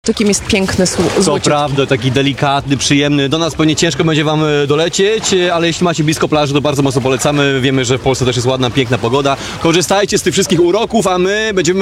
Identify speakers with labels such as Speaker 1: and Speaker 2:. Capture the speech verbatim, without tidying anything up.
Speaker 1: Takim jest piękny
Speaker 2: To
Speaker 1: złocie.
Speaker 2: prawda, taki delikatny, przyjemny. Do nas pewnie ciężko będzie wam e, dolecieć, e, ale jeśli macie blisko plaży, to bardzo mocno polecamy. Wiemy, że w Polsce też jest ładna, piękna pogoda. Korzystajcie z tych wszystkich uroków, a my będziemy